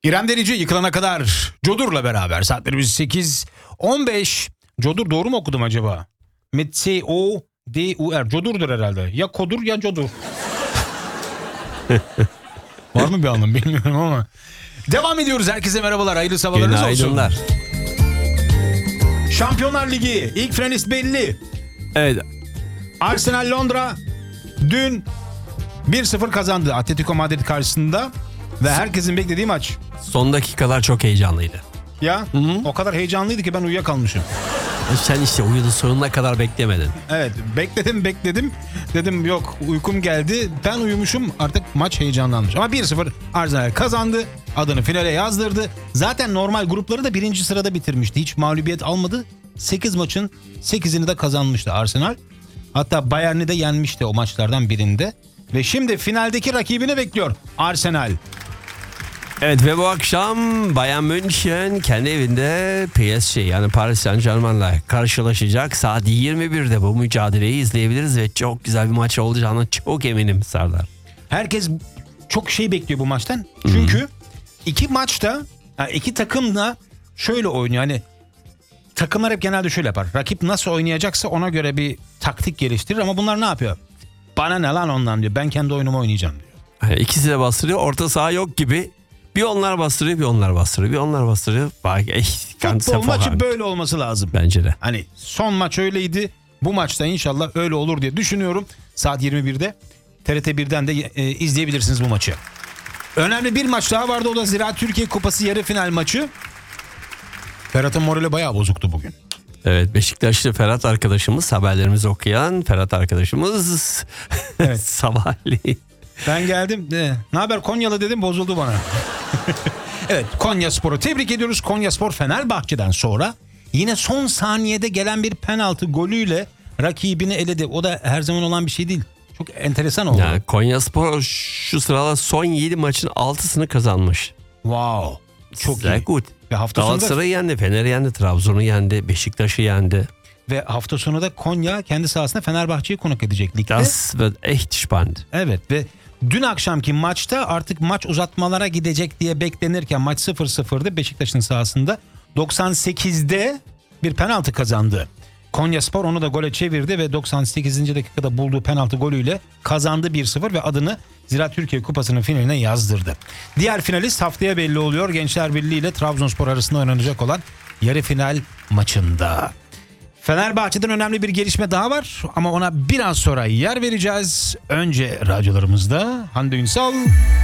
İrem Derici yıkılana kadar Codur'la beraber saatlerimiz 8:15. Codur doğru mu okudum acaba? M-C-O-D-U-R. Codur'dur herhalde. Ya Kodur ya Codur. Var mı bir anlam bilmiyorum ama. Devam ediyoruz. Herkese merhabalar. Hayırlı sabahlarınız olsun. Günaydınlar. Şampiyonlar Ligi. İlk finalist belli. Evet. Arsenal Londra dün 1-0 kazandı Atletico Madrid karşısında. Ve herkesin beklediği maç. Son dakikalar çok heyecanlıydı. Ya Hı-hı. o kadar heyecanlıydı ki ben uyuyakalmışım. Sen işte uyudun, sonuna kadar beklemedin. Evet, bekledim. Dedim yok, uykum geldi. Ben uyumuşum, artık maç heyecanlanmış. Ama 1-0 Arsenal kazandı. Adını finale yazdırdı. Zaten normal grupları da 1. sırada bitirmişti. Hiç mağlubiyet almadı. 8 maçın 8'ini de kazanmıştı Arsenal. Hatta Bayern'i de yenmişti o maçlardan birinde. Ve şimdi finaldeki rakibini bekliyor Arsenal. Evet ve bu akşam Bayern München kendi evinde PSG yani Paris Saint-Germain'la karşılaşacak. Saat 21'de bu mücadeleyi izleyebiliriz ve çok güzel bir maç olacağına çok eminim Serdar. Herkes çok şey bekliyor bu maçtan. Çünkü iki maçta, iki takım da şöyle oynuyor. Hani takımlar hep genelde şöyle yapar. Rakip nasıl oynayacaksa ona göre bir taktik geliştirir ama bunlar ne yapıyor? Bana ne lan ondan diyor. Ben kendi oyunumu oynayacağım diyor. Yani ikisi de bastırıyor. Orta saha yok gibi. Bir onlar bastırıyor, bir onlar bastırıyor, bir onlar bastırıyor. Futbol maçı böyle olması lazım. Bence de. Hani son maç öyleydi. Bu maçta inşallah öyle olur diye düşünüyorum. Saat 21'de TRT 1'den de izleyebilirsiniz bu maçı. Önemli bir maç daha vardı. O da Ziraat Türkiye Kupası yarı final maçı. Ferhat'ın morali bayağı bozuktu bugün. Evet, Beşiktaşlı Ferhat arkadaşımız, haberlerimizi okuyan Ferhat arkadaşımız Evet. sabahleyin. Ben geldim. Ne haber Konyalı dedim, bozuldu bana. Evet, Konyaspor'u tebrik ediyoruz. Konyaspor Fenerbahçe'den sonra yine son saniyede gelen bir penaltı golüyle rakibini eledi. O da her zaman olan bir şey değil. Çok enteresan oldu. Yani Konyaspor şu sırada son 7 maçın 6'sını kazanmış. Wow. Çok Sehr iyi. gut. Ve hafta sonunda Galatasaray'ı yendi, Fener'i yendi, Trabzon'u yendi, Beşiktaş'ı yendi. ve hafta sonu da Konya kendi sahasında Fenerbahçe'yi konuk edecek ligde. Das wird echt spannend. Evet ve dün akşamki maçta artık maç uzatmalara gidecek diye beklenirken maç 0-0'dı Beşiktaş'ın sahasında. 98'de bir penaltı kazandı. Konyaspor onu da gole çevirdi ve 98. dakikada bulduğu penaltı golüyle kazandı 1-0 ve adını Ziraat Türkiye Kupası'nın finaline yazdırdı. Diğer finalist haftaya belli oluyor. Gençler Birliği ile Trabzonspor arasında oynanacak olan yarı final maçında. Fenerbahçe'den önemli bir gelişme daha var ama ona biraz sonra yer vereceğiz. Önce radyolarımızda Hande Ünsal